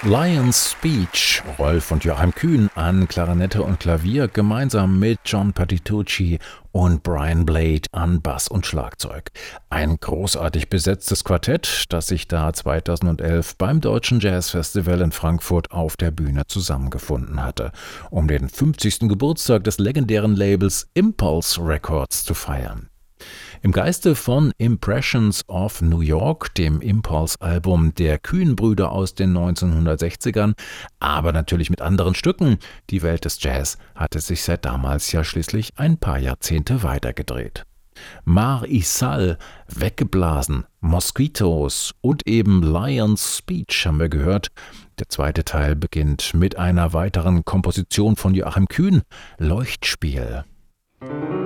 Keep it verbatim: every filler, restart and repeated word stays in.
Lion's Speech, Rolf und Joachim Kühn an Klarinette und Klavier gemeinsam mit John Patitucci und Brian Blade an Bass und Schlagzeug. Ein großartig besetztes Quartett, das sich da zweitausendelf beim Deutschen Jazzfestival in Frankfurt auf der Bühne zusammengefunden hatte, um den fünfzigsten Geburtstag des legendären Labels Impulse Records zu feiern. Im Geiste von Impressions of New York, dem Impulse-Album der Kühn-Brüder aus den neunzehnhundertsechzigern, aber natürlich mit anderen Stücken. Die Welt des Jazz hatte sich seit damals ja schließlich ein paar Jahrzehnte weitergedreht. Mar Isal, Weggeblasen, Mosquitos und eben Lion's Speech haben wir gehört. Der zweite Teil beginnt mit einer weiteren Komposition von Joachim Kühn, Leuchtspiel.